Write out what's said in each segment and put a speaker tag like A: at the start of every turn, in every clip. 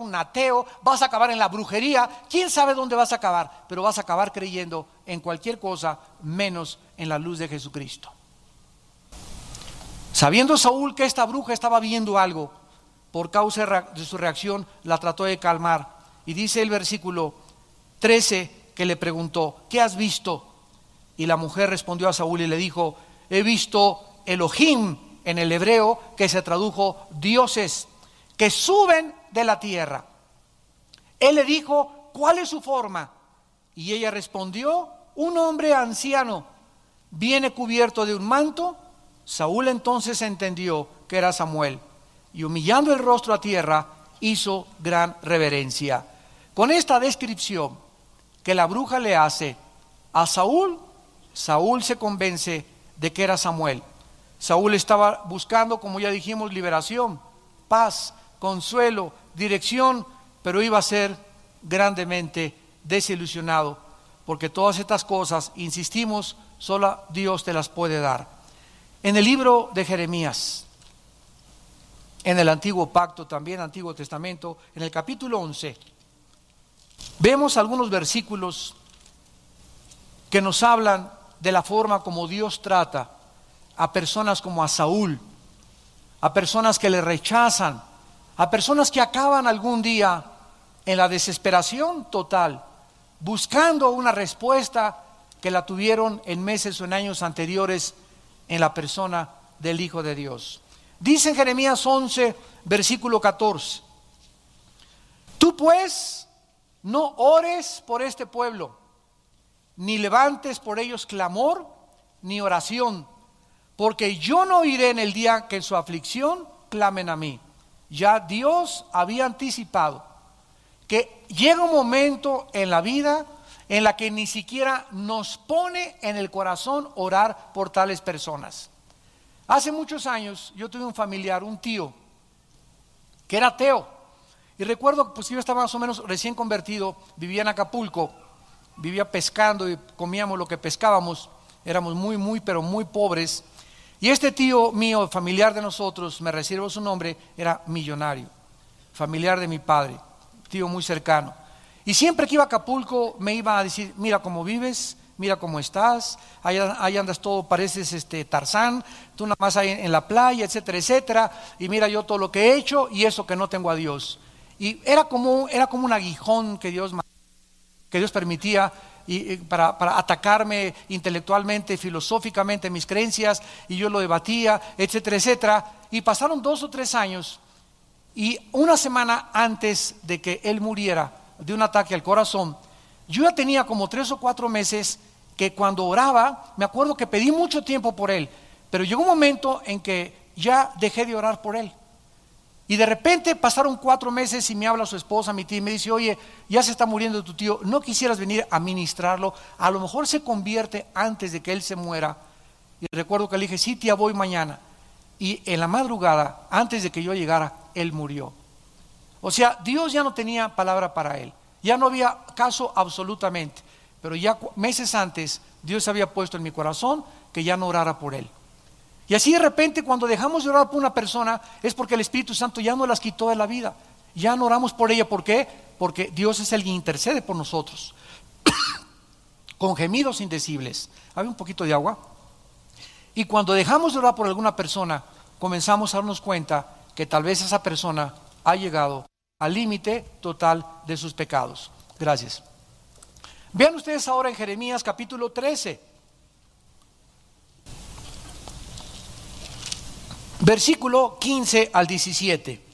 A: un ateo, vas a acabar en la brujería, quién sabe dónde vas a acabar, pero vas a acabar creyendo en cualquier cosa menos en la luz de Jesucristo. Sabiendo Saúl que esta bruja estaba viendo algo, por causa de su reacción la trató de calmar. Y dice el versículo 13 que le preguntó: ¿qué has visto? Y la mujer respondió a Saúl y le dijo: he visto Elohim en el hebreo, que se tradujo dioses, que suben de la tierra. Él le dijo: ¿cuál es su forma? Y ella respondió: un hombre anciano, viene cubierto de un manto. Saúl entonces entendió que era Samuel, y humillando el rostro a tierra, hizo gran reverencia. Con esta descripción que la bruja le hace a Saúl, Saúl se convence de que era Samuel. Saúl estaba buscando, como ya dijimos, liberación, paz, consuelo, dirección, pero iba a ser grandemente desilusionado, porque todas estas cosas, insistimos, solo Dios te las puede dar. En el libro de Jeremías, en el Antiguo Pacto, también Antiguo Testamento, en el capítulo 11, vemos algunos versículos que nos hablan de la forma como Dios trata a personas como a Saúl, a personas que le rechazan, a personas que acaban algún día en la desesperación total, buscando una respuesta que la tuvieron en meses o en años anteriores en la persona del Hijo de Dios. Dice en Jeremías 11, versículo 14: tú pues no ores por este pueblo, ni levantes por ellos clamor ni oración, porque yo no oiré en el día que en su aflicción clamen a mí. Ya Dios había anticipado que llega un momento en la vida en la que ni siquiera nos pone en el corazón orar por tales personas. Hace muchos años yo tuve un familiar, un tío, que era ateo. Y recuerdo pues yo estaba más o menos recién convertido, vivía en Acapulco, vivía pescando y comíamos lo que pescábamos, éramos pero muy pobres. Y este tío mío, familiar de nosotros, me reservo su nombre, era millonario, familiar de mi padre, tío muy cercano. Y siempre que iba a Acapulco me iba a decir: mira cómo vives, mira cómo estás, ahí andas todo, pareces Tarzán, tú nada más ahí en la playa, etcétera, etcétera, y mira yo todo lo que he hecho y eso que no tengo a Dios. Y era como un aguijón que Dios permitía para atacarme intelectualmente, filosóficamente mis creencias, y yo lo debatía, etcétera, etcétera. Y pasaron 2 o 3 años, y una semana antes de que él muriera de un ataque al corazón, yo ya tenía como 3 o 4 meses que cuando oraba, me acuerdo que pedí mucho tiempo por él, pero llegó un momento en que ya dejé de orar por él. Y de repente pasaron 4 meses y me habla su esposa, mi tía, y me dice: oye, ya se está muriendo tu tío, ¿no quisieras venir a ministrarlo? A lo mejor se convierte antes de que él se muera. Y recuerdo que le dije: sí, tía, voy mañana. Y en la madrugada, antes de que yo llegara, él murió. O sea, Dios ya no tenía palabra para él, ya no había caso absolutamente, pero ya meses antes Dios había puesto en mi corazón que ya no orara por él. Y así de repente, cuando dejamos de orar por una persona, es porque el Espíritu Santo ya nos las quitó de la vida, ya no oramos por ella. ¿Por qué? Porque Dios es el que intercede por nosotros con gemidos indecibles. Había un poquito de agua. Y cuando dejamos de orar por alguna persona, comenzamos a darnos cuenta que tal vez esa persona ha llegado al límite total de sus pecados. Gracias. Vean ustedes ahora en Jeremías capítulo 13, versículo 15 al 17.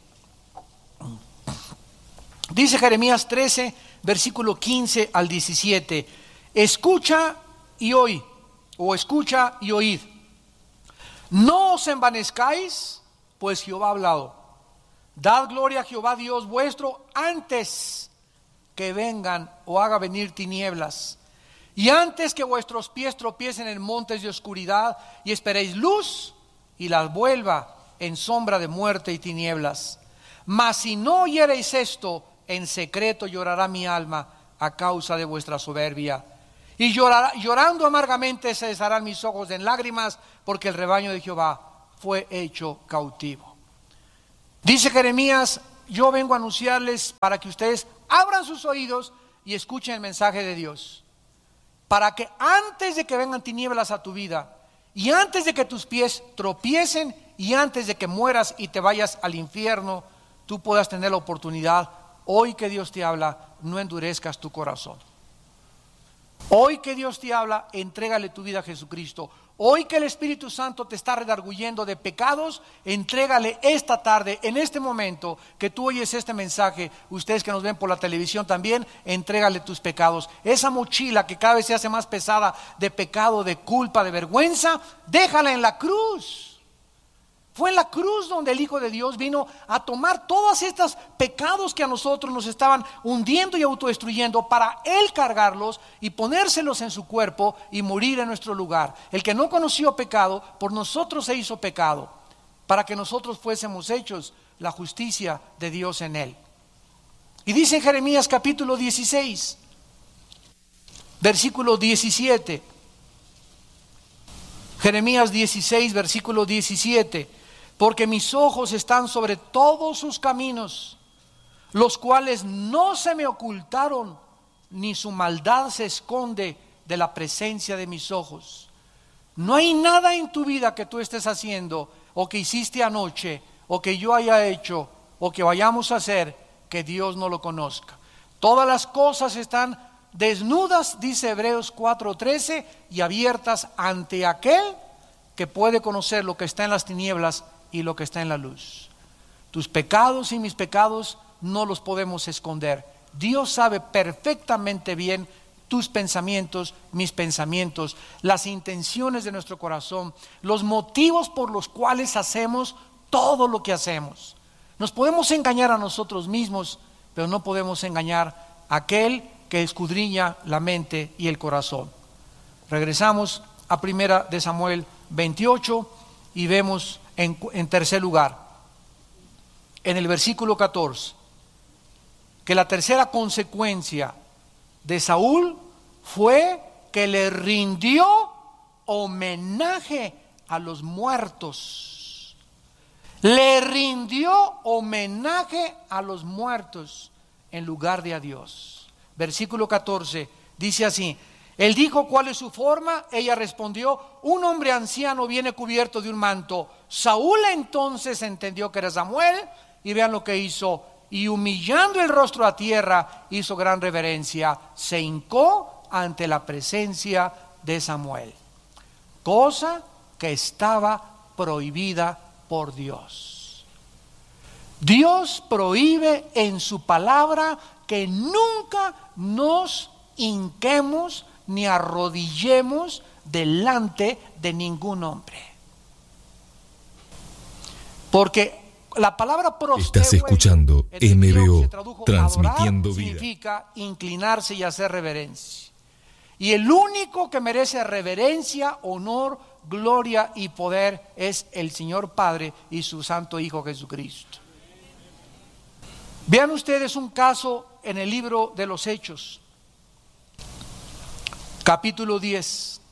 A: Dice Jeremías 13, versículo 15 al 17: escucha y oí, o escucha y oíd. No os envanezcáis, pues Jehová ha hablado. Dad gloria a Jehová Dios vuestro antes que vengan o haga venir tinieblas, y antes que vuestros pies tropiecen en montes de oscuridad y esperéis luz y las vuelva en sombra de muerte y tinieblas. Mas si no oyereis esto, en secreto llorará mi alma a causa de vuestra soberbia, y llorando amargamente se desharán mis ojos en lágrimas, porque el rebaño de Jehová fue hecho cautivo. Dice Jeremías: yo vengo a anunciarles para que ustedes abran sus oídos y escuchen el mensaje de Dios. Para que antes de que vengan tinieblas a tu vida, y antes de que tus pies tropiecen, y antes de que mueras y te vayas al infierno, tú puedas tener la oportunidad. Hoy que Dios te habla, no endurezcas tu corazón. Hoy que Dios te habla, entrégale tu vida a Jesucristo. Hoy que el Espíritu Santo te está redarguyendo de pecados, entrégale esta tarde, en este momento que tú oyes este mensaje. Ustedes que nos ven por la televisión también, entrégale tus pecados. Esa mochila que cada vez se hace más pesada de pecado, de culpa, de vergüenza, déjala en la cruz. Fue en la cruz donde el Hijo de Dios vino a tomar todos estos pecados que a nosotros nos estaban hundiendo y autodestruyendo, para Él cargarlos y ponérselos en su cuerpo y morir en nuestro lugar. El que no conoció pecado, por nosotros se hizo pecado, para que nosotros fuésemos hechos la justicia de Dios en Él. Y dice en Jeremías capítulo 16, versículo 17. Jeremías 16, versículo 17. Porque mis ojos están sobre todos sus caminos, los cuales no se me ocultaron, ni su maldad se esconde de la presencia de mis ojos. No hay nada en tu vida que tú estés haciendo, o que hiciste anoche, o que yo haya hecho, o que vayamos a hacer, que Dios no lo conozca. Todas las cosas están desnudas, dice Hebreos 4:13, y abiertas ante aquel que puede conocer lo que está en las tinieblas y lo que está en la luz. Tus pecados y mis pecados no los podemos esconder. Dios sabe perfectamente bien tus pensamientos, mis pensamientos, las intenciones de nuestro corazón, los motivos por los cuales hacemos todo lo que hacemos. Nos podemos engañar a nosotros mismos, pero no podemos engañar a aquel que escudriña la mente y el corazón. Regresamos a primera de Samuel 28 y vemos en tercer lugar, en el versículo 14, que la tercera consecuencia de Saúl fue que le rindió homenaje a los muertos. Le rindió homenaje a los muertos en lugar de a Dios. Versículo 14 dice así: él dijo, ¿cuál es su forma? Ella respondió, un hombre anciano viene cubierto de un manto. Saúl entonces entendió que era Samuel, y vean lo que hizo, y humillando el rostro a tierra, hizo gran reverencia, se hincó ante la presencia de Samuel, cosa que estaba prohibida por Dios. Dios prohíbe en su palabra que nunca nos hinquemos ni arrodillemos delante de ningún hombre. Porque la palabra prosteo,
B: estás escuchando MBO, transmitiendo vida,
A: significa inclinarse y hacer reverencia. Y el único que merece reverencia, honor, gloria y poder es el Señor Padre y su Santo Hijo Jesucristo. Vean ustedes un caso en el libro de los Hechos, capítulo 10.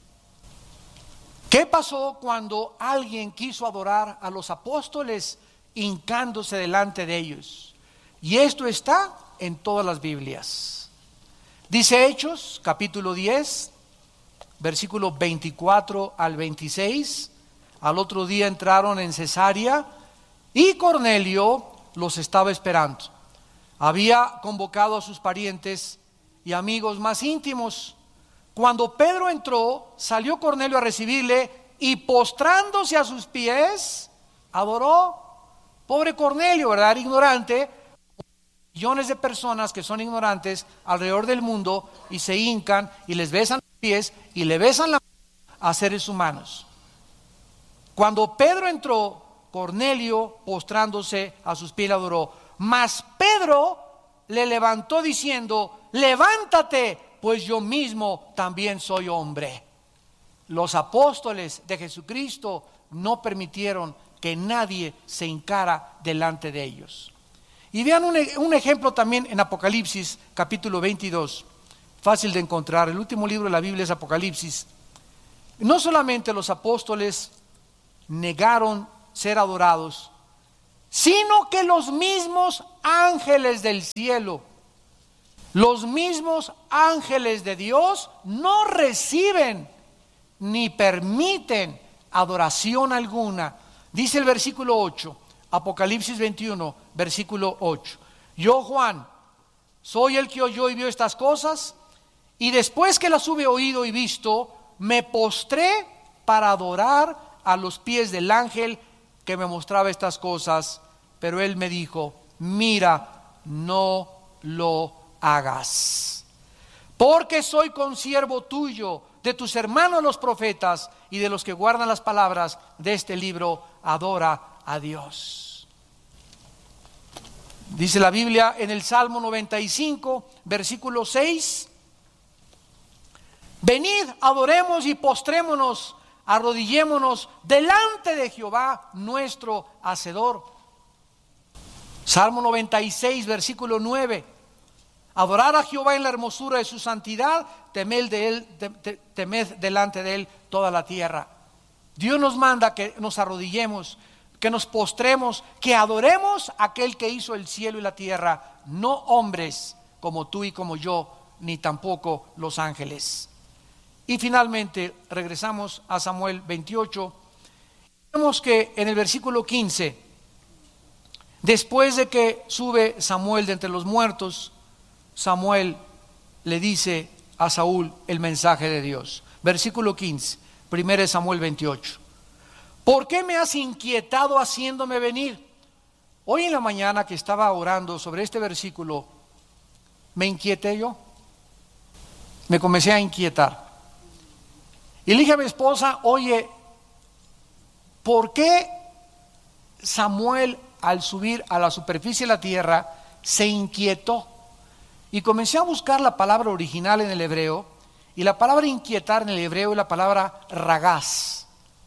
A: ¿Qué pasó cuando alguien quiso adorar a los apóstoles hincándose delante de ellos? Y esto está en todas las Biblias. Dice Hechos, capítulo 10, versículo 24 al 26. Al otro día entraron en Cesarea y Cornelio los estaba esperando. Había convocado a sus parientes y amigos más íntimos. Cuando Pedro entró, salió Cornelio a recibirle y postrándose a sus pies, adoró. Pobre Cornelio, ¿verdad? Ignorante. Millones de personas que son ignorantes alrededor del mundo y se hincan y les besan los pies y le besan la mano a seres humanos. Cuando Pedro entró, Cornelio postrándose a sus pies le adoró. Mas Pedro le levantó diciendo, levántate, pues yo mismo también soy hombre. Los apóstoles de Jesucristo no permitieron que nadie se hincara delante de ellos. Y vean un ejemplo también en Apocalipsis, capítulo 22, fácil de encontrar. El último libro de la Biblia es Apocalipsis. No solamente los apóstoles negaron ser adorados, sino que los mismos ángeles del cielo, los mismos ángeles de Dios no reciben ni permiten adoración alguna. Dice el versículo 8, Apocalipsis 21, versículo 8. Yo, Juan, soy el que oyó y vio estas cosas, y después que las hube oído y visto, me postré para adorar a los pies del ángel que me mostraba estas cosas, pero él me dijo: mira, no lo hagas, porque soy consiervo tuyo, de tus hermanos los profetas y de los que guardan las palabras de este libro. Adora a Dios. Dice la Biblia en el Salmo 95, versículo 6: venid, adoremos y postrémonos, arrodillémonos delante de Jehová nuestro Hacedor. Salmo 96, versículo 9: adorar a Jehová en la hermosura de su santidad, temed delante de él toda la tierra. Dios nos manda que nos arrodillemos, que nos postremos, que adoremos a aquel que hizo el cielo y la tierra, no hombres como tú y como yo, ni tampoco los ángeles. Y finalmente regresamos a Samuel 28. Vemos que en el versículo 15, después de que sube Samuel de entre los muertos, Samuel le dice a Saúl el mensaje de Dios. Versículo 15, 1 Samuel 28. ¿Por qué me has inquietado haciéndome venir? Hoy en la mañana que estaba orando sobre este versículo, me inquieté yo. Me comencé a inquietar. Y le dije a mi esposa: oye, ¿por qué Samuel al subir a la superficie de la tierra se inquietó? Y comencé a buscar la palabra original en el hebreo, y la palabra inquietar en el hebreo es la palabra ragaz,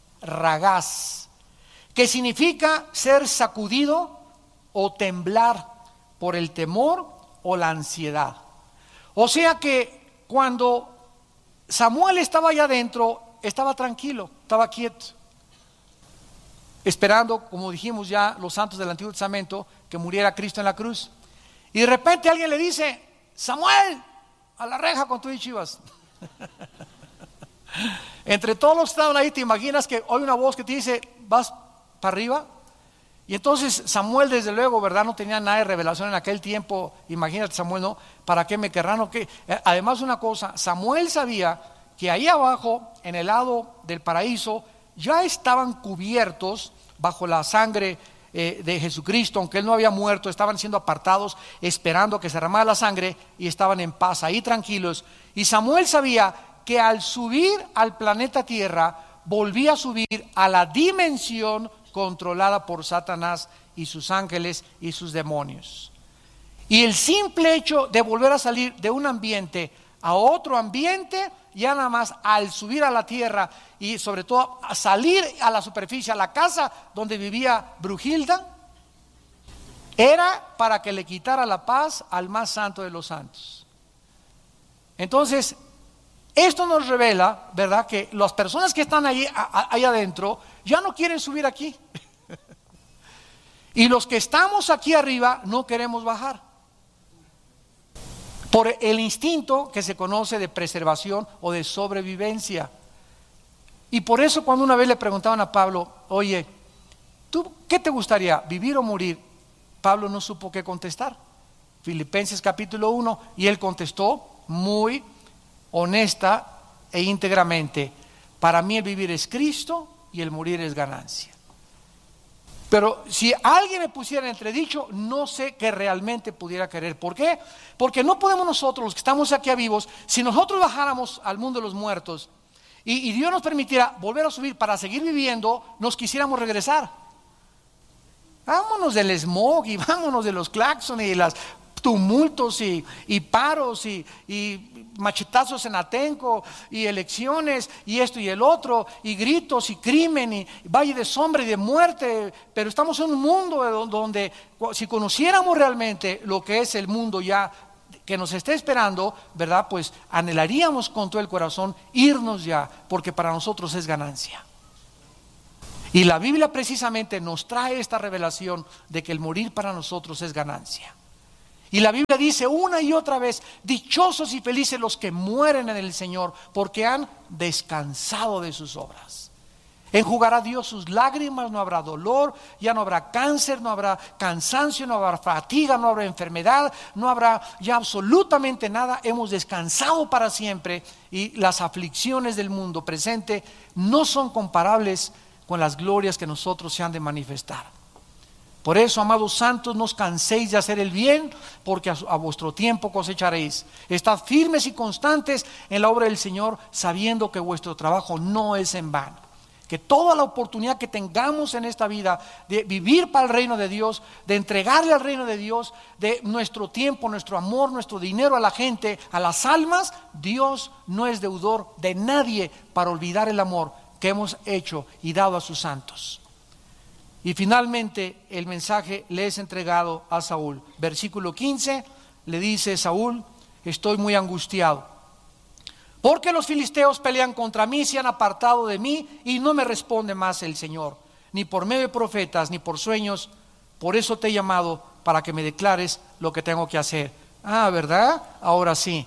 A: que significa ser sacudido o temblar por el temor o la ansiedad. O sea que cuando Samuel estaba allá adentro, estaba tranquilo, estaba quieto, esperando, como dijimos ya, los santos del Antiguo Testamento, que muriera Cristo en la cruz. Y de repente alguien le dice: Samuel, a la reja con tu y Chivas. Entre todos los que estaban ahí, te imaginas que oye una voz que te dice: vas para arriba. Y entonces Samuel, desde luego, ¿verdad?, no tenía nada de revelación en aquel tiempo. Imagínate, Samuel, ¿no? ¿Para qué me querrán o qué? Además, una cosa, Samuel sabía que ahí abajo, en el lado del paraíso, ya estaban cubiertos bajo la sangre de Jesucristo. Aunque él no había muerto, estaban siendo apartados, esperando que se derramara la sangre, y estaban en paz, ahí tranquilos. Y Samuel sabía que al subir al planeta Tierra, volvía a subir a la dimensión controlada por Satanás y sus ángeles y sus demonios. Y el simple hecho de volver a salir de un ambiente a otro ambiente, ya nada más al subir a la tierra, y sobre todo a salir a la superficie, a la casa donde vivía Brujilda, era para que le quitara la paz al más santo de los santos. Entonces, esto nos revela, ¿verdad?, que las personas que están ahí adentro ya no quieren subir aquí. Y los que estamos aquí arriba no queremos bajar, por el instinto que se conoce de preservación o de sobrevivencia. Y por eso, cuando una vez le preguntaban a Pablo: oye, ¿tú qué te gustaría, vivir o morir?, Pablo no supo qué contestar. Filipenses capítulo 1, y él contestó muy honesta e íntegramente: para mí el vivir es Cristo y el morir es ganancia. Pero si alguien me pusiera en entredicho, no sé qué realmente pudiera querer. ¿Por qué? Porque no podemos nosotros, los que estamos aquí vivos, si nosotros bajáramos al mundo de los muertos y Dios nos permitiera volver a subir para seguir viviendo, nos quisiéramos regresar. Vámonos del smog y vámonos de los claxones y los tumultos y paros y machetazos en Atenco y elecciones y esto y el otro y gritos y crimen y valle de sombra y de muerte. Pero estamos en un mundo donde, si conociéramos realmente lo que es el mundo ya que nos está esperando, ¿verdad?, pues anhelaríamos con todo el corazón irnos ya, porque para nosotros es ganancia. Y la Biblia precisamente nos trae esta revelación de que el morir para nosotros es ganancia. Y la Biblia dice una y otra vez: dichosos y felices los que mueren en el Señor, porque han descansado de sus obras. Enjugará Dios sus lágrimas, no habrá dolor, ya no habrá cáncer, no habrá cansancio, no habrá fatiga, no habrá enfermedad, no habrá ya absolutamente nada. Hemos descansado para siempre, y las aflicciones del mundo presente no son comparables con las glorias que nosotros se han de manifestar. Por eso, amados santos, no os canséis de hacer el bien, porque a vuestro tiempo cosecharéis. Estad firmes y constantes en la obra del Señor, sabiendo que vuestro trabajo no es en vano. Que toda la oportunidad que tengamos en esta vida de vivir para el reino de Dios, de entregarle al reino de Dios, de nuestro tiempo, nuestro amor, nuestro dinero a la gente, a las almas, Dios no es deudor de nadie para olvidar el amor que hemos hecho y dado a sus santos. Y finalmente el mensaje le es entregado a Saúl. Versículo 15 le dice Saúl: estoy muy angustiado, porque los filisteos pelean contra mí, se han apartado de mí y no me responde más el Señor, ni por medio de profetas, ni por sueños. Por eso te he llamado, para que me declares lo que tengo que hacer. Ah, ¿verdad? Ahora sí.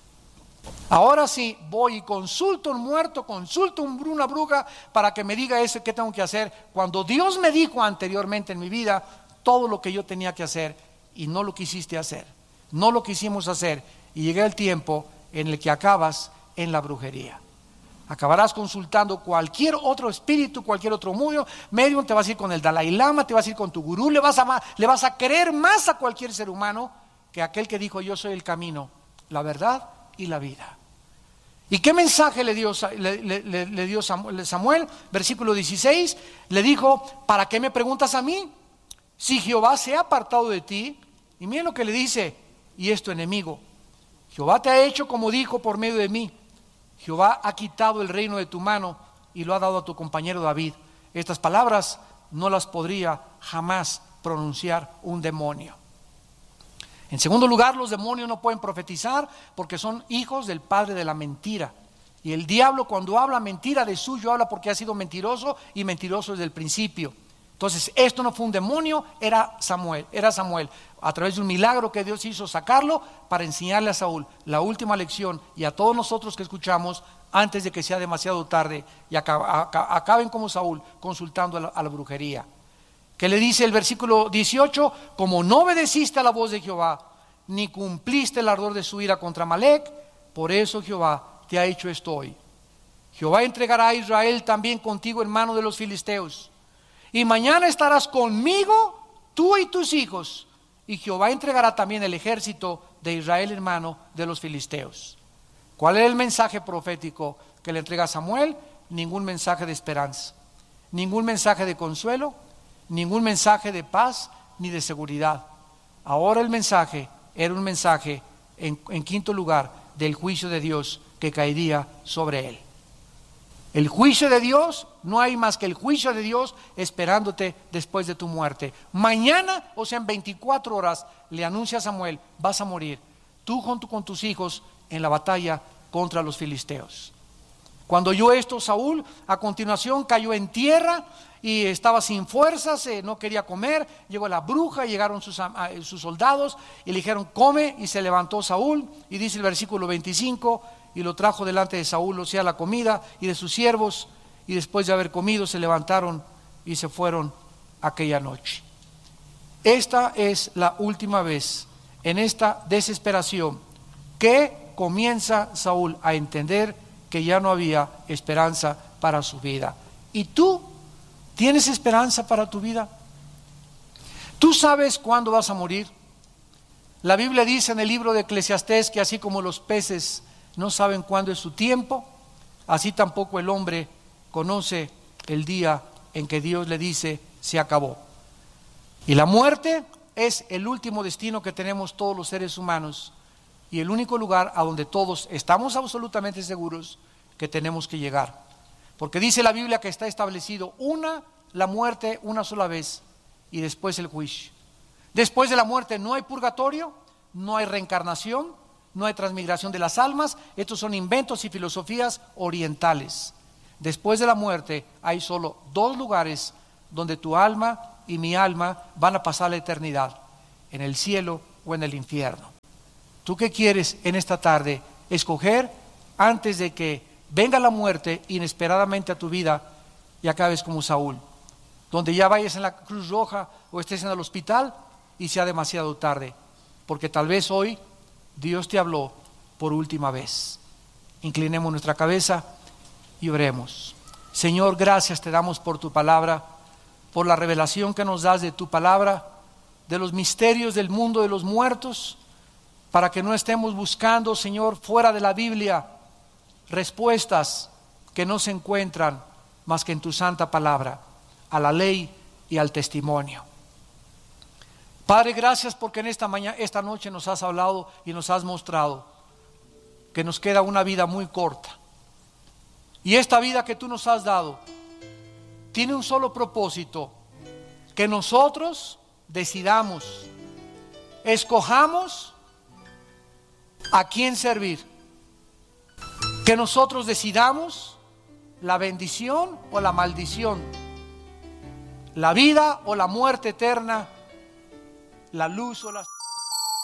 A: Ahora sí, voy y consulto a un muerto, consulto a una bruja para que me diga eso que tengo que hacer, cuando Dios me dijo anteriormente en mi vida todo lo que yo tenía que hacer y no lo quisiste hacer, no lo quisimos hacer, y llegué el tiempo en el que acabas en la brujería. Acabarás consultando cualquier otro espíritu, cualquier otro medium, te vas a ir con el Dalai Lama, te vas a ir con tu gurú, le vas a querer más a cualquier ser humano que aquel que dijo: yo soy el camino, la verdad y la vida. ¿Y qué mensaje le dio Samuel? Versículo 16, le dijo: ¿para qué me preguntas a mí? Si Jehová se ha apartado de ti. Y miren lo que le dice: y es tu enemigo. Jehová te ha hecho como dijo por medio de mí. Jehová ha quitado el reino de tu mano y lo ha dado a tu compañero David. Estas palabras no las podría jamás pronunciar un demonio. En segundo lugar, los demonios no pueden profetizar porque son hijos del padre de la mentira. Y el diablo, cuando habla mentira, de suyo habla porque ha sido mentiroso, y mentiroso desde el principio. Entonces, esto no fue un demonio, era Samuel. A través de un milagro que Dios hizo sacarlo para enseñarle a Saúl la última lección, y a todos nosotros que escuchamos, antes de que sea demasiado tarde y acaben como Saúl consultando a la brujería. Que le dice el versículo 18: como no obedeciste a la voz de Jehová, ni cumpliste el ardor de su ira contra Amalec, por eso Jehová te ha hecho esto hoy. Jehová entregará a Israel también contigo en mano de los filisteos, y mañana estarás conmigo, tú y tus hijos, y Jehová entregará también el ejército de Israel en mano de los filisteos. ¿Cuál es el mensaje profético que le entrega Samuel? Ningún mensaje de esperanza, ningún mensaje de consuelo, ningún mensaje de paz ni de seguridad. Ahora el mensaje era un mensaje, en quinto lugar, del juicio de Dios que caería sobre él. El juicio de Dios, no hay más que el juicio de Dios esperándote después de tu muerte. Mañana, o sea en 24 horas, le anuncia a Samuel: vas a morir, tú junto con tus hijos, en la batalla contra los filisteos. Cuando oyó esto Saúl, a continuación cayó en tierra y estaba sin fuerzas, no quería comer. Llegó la bruja, llegaron sus soldados y le dijeron: come. Y se levantó Saúl, y dice el versículo 25: y lo trajo delante de Saúl, o sea la comida, y de sus siervos, y después de haber comido se levantaron y se fueron aquella noche. Esta es la última vez, en esta desesperación, que comienza Saúl a entender que ya no había esperanza para su vida. ¿Y tú tienes esperanza para tu vida? ¿Tú sabes cuándo vas a morir? La Biblia dice en el libro de Eclesiastés que así como los peces no saben cuándo es su tiempo, así tampoco el hombre conoce el día en que Dios le dice: se acabó. Y la muerte es el último destino que tenemos todos los seres humanos, y el único lugar a donde todos estamos absolutamente seguros que tenemos que llegar. Porque dice la Biblia que está establecido la muerte una sola vez, y después el juicio. Después de la muerte no hay purgatorio, no hay reencarnación, no hay transmigración de las almas. Estos son inventos y filosofías orientales. después de la muerte hay solo dos lugares donde tu alma y mi alma van a pasar la eternidad, en el cielo o en el infierno. ¿Tú qué quieres en esta tarde? Escoger antes de que venga la muerte inesperadamente a tu vida y acabes como Saúl, donde ya vayas en la Cruz Roja o estés en el hospital y sea demasiado tarde, porque tal vez hoy Dios te habló por última vez. Inclinemos nuestra cabeza y oremos. Señor, gracias te damos por tu palabra, por la revelación que nos das de tu palabra, de los misterios del mundo de los muertos, para que no estemos buscando, Señor, fuera de la Biblia, respuestas que no se encuentran más que en tu santa palabra, a la ley y al testimonio. Padre, gracias porque en esta noche nos has hablado y nos has mostrado que nos queda una vida muy corta. Y esta vida que tú nos has dado tiene un solo propósito: que nosotros decidamos, escojamos a quién servir, que nosotros decidamos la bendición o la maldición, la vida o la muerte eterna, la luz o la